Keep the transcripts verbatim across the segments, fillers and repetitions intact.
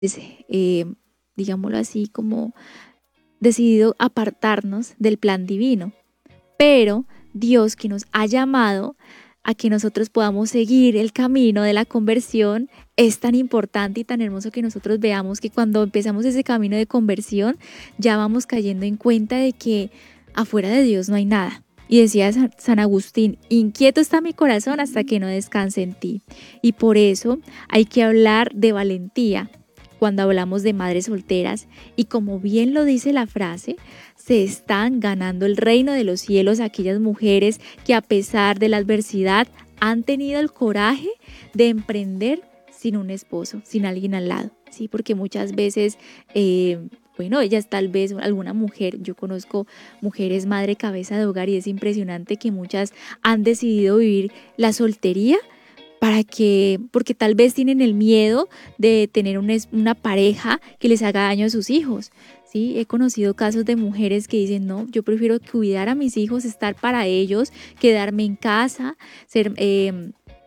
eh, digámoslo así, como decidido apartarnos del plan divino. Pero Dios, que nos ha llamado a que nosotros podamos seguir el camino de la conversión, es tan importante y tan hermoso que nosotros veamos que cuando empezamos ese camino de conversión ya vamos cayendo en cuenta de que afuera de Dios no hay nada. Y decía San Agustín: inquieto está mi corazón hasta que no descanse en ti. Y por eso hay que hablar de valentía cuando hablamos de madres solteras, y como bien lo dice la frase, se están ganando el reino de los cielos aquellas mujeres que, a pesar de la adversidad, han tenido el coraje de emprender sin un esposo, sin alguien al lado, ¿sí? Porque muchas veces, eh, bueno, ellas tal vez, alguna mujer, yo conozco mujeres madre cabeza de hogar y es impresionante que muchas han decidido vivir la soltería para que, porque tal vez tienen el miedo de tener una, una pareja que les haga daño a sus hijos. Sí, he conocido casos de mujeres que dicen: no, yo prefiero cuidar a mis hijos, estar para ellos, quedarme en casa, ser eh,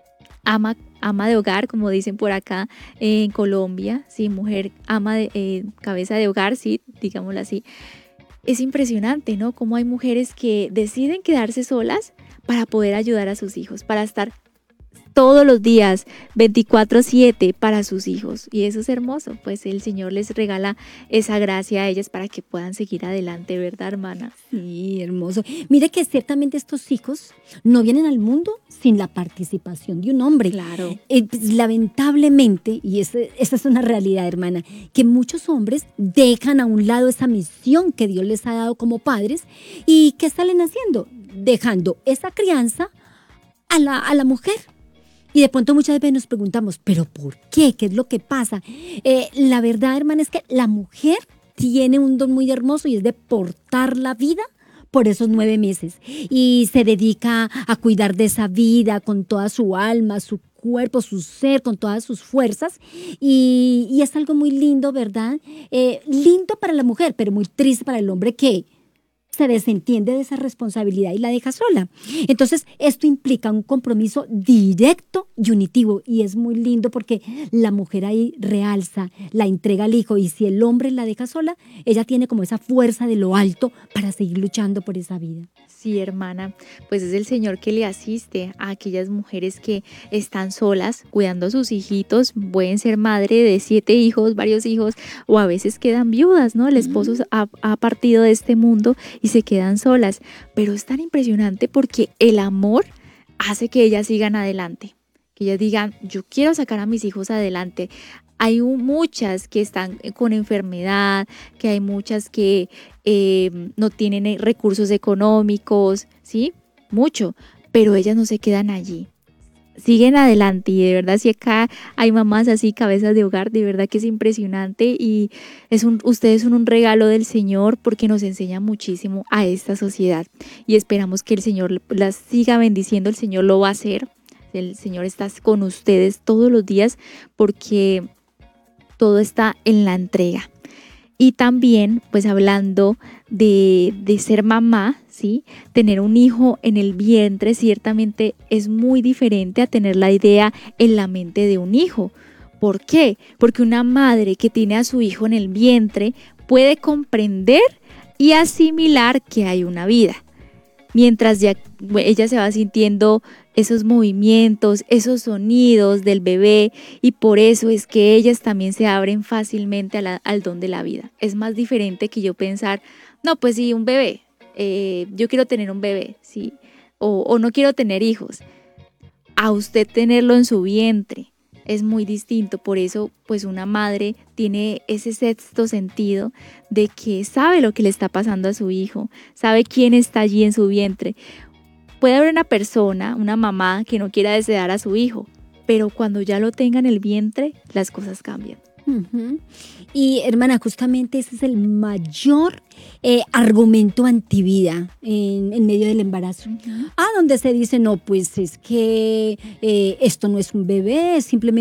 ama, ama de hogar, como dicen por acá eh, en Colombia, sí, mujer ama de eh, cabeza de hogar, sí, digámoslo así. Es impresionante, ¿no? Cómo hay mujeres que deciden quedarse solas para poder ayudar a sus hijos, para estar todos los días, veinticuatro siete, para sus hijos. Y eso es hermoso, pues el Señor les regala esa gracia a ellas para que puedan seguir adelante, ¿verdad, hermana? Sí, hermoso. Mire que ciertamente estos hijos no vienen al mundo sin la participación de un hombre. Claro. Eh, pues, lamentablemente, y esa es una realidad, hermana, que muchos hombres dejan a un lado esa misión que Dios les ha dado como padres. ¿Y qué salen haciendo? Dejando esa crianza a la, a la mujer. Y de pronto muchas veces nos preguntamos: ¿pero por qué? ¿Qué es lo que pasa? Eh, la verdad, hermana, es que la mujer tiene un don muy hermoso y es de portar la vida por esos nueve meses. Y se dedica a cuidar de esa vida con toda su alma, su cuerpo, su ser, con todas sus fuerzas. Y, y es algo muy lindo, ¿verdad? Eh, lindo para la mujer, pero muy triste para el hombre que se desentiende de esa responsabilidad y la deja sola. Entonces, esto implica un compromiso directo y unitivo, y es muy lindo porque la mujer ahí realza, la entrega al hijo, y si el hombre la deja sola, ella tiene como esa fuerza de lo alto para seguir luchando por esa vida. Sí, hermana, pues es el Señor que le asiste a aquellas mujeres que están solas cuidando a sus hijitos. Pueden ser madre de siete hijos, varios hijos, o a veces quedan viudas, ¿no? El esposo uh-huh. ha, ha partido de este mundo y se quedan solas. Pero es tan impresionante porque el amor hace que ellas sigan adelante, que ellas digan: yo quiero sacar a mis hijos adelante. Hay muchas que están con enfermedad, que hay muchas que eh, no tienen recursos económicos, ¿sí? Mucho, pero ellas no se quedan allí. Siguen adelante, y de verdad, si acá hay mamás así, cabezas de hogar, de verdad que es impresionante, y es un, ustedes son un regalo del Señor porque nos enseñan muchísimo a esta sociedad, y esperamos que el Señor las siga bendiciendo. El Señor lo va a hacer. El Señor está con ustedes todos los días porque todo está en la entrega. Y también, pues hablando de, de ser mamá, ¿sí? Tener un hijo en el vientre ciertamente es muy diferente a tener la idea en la mente de un hijo. ¿Por qué? Porque una madre que tiene a su hijo en el vientre puede comprender y asimilar que hay una vida. Mientras ya ella se va sintiendo esos movimientos, esos sonidos del bebé, y por eso es que ellas también se abren fácilmente a la, al don de la vida. Es más diferente que yo pensar: no, pues sí, un bebé, eh, yo quiero tener un bebé, sí, o, o no quiero tener hijos. A usted tenerlo en su vientre es muy distinto. Por eso, pues una madre tiene ese sexto sentido de que sabe lo que le está pasando a su hijo, sabe quién está allí en su vientre. Puede haber una persona, una mamá, que no quiera desear a su hijo, pero cuando ya lo tenga en el vientre, las cosas cambian. Uh-huh. Y hermana, justamente ese es el mayor eh, argumento antivida en, en medio del embarazo. Uh-huh. Ah, donde se dice: no, pues es que eh, esto no es un bebé, es simplemente